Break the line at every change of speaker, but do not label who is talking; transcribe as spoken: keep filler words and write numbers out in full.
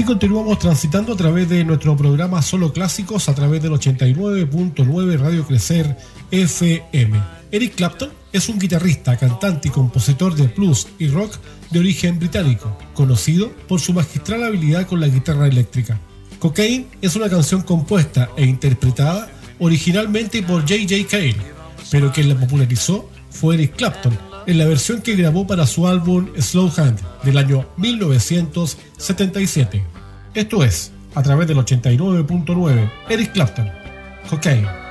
continuamos transitando a través de nuestro programa Solo Clásicos a través del ochenta y nueve punto nueve Radio Crecer F M. Eric Clapton es un guitarrista, cantante y compositor de blues y rock de origen británico, conocido por su magistral habilidad con la guitarra eléctrica. Cocaine es una canción compuesta e interpretada originalmente por J J Cale, pero quien la popularizó fue Eric Clapton en la versión que grabó para su álbum Slow Hand del año mil novecientos setenta y siete. Esto es, a través del ochenta y nueve punto nueve, Eric Clapton, Cocaine.